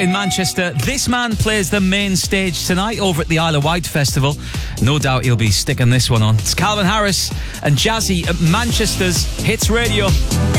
in Manchester. This man plays the main stage tonight over at the Isle of Wight Festival. No doubt he'll be sticking this one on. It's Calvin Harris and Jazzy at Manchester's Hits Radio.